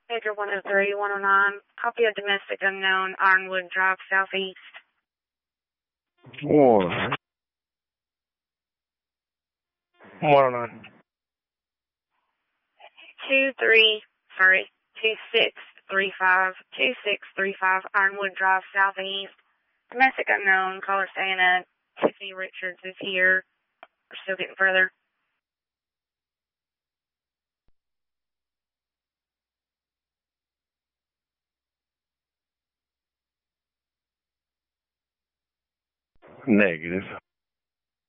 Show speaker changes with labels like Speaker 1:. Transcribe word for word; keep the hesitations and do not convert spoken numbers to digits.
Speaker 1: Major one oh three, one oh nine. Copy of domestic unknown, Ironwood Drive, Southeast.
Speaker 2: One. one oh nine.
Speaker 1: Two three, sorry, two six three five, two six three five, Ironwood Drive, Southeast. Domestic unknown, caller saying that Tiffany Richards is here. We're still getting further.
Speaker 2: Negative.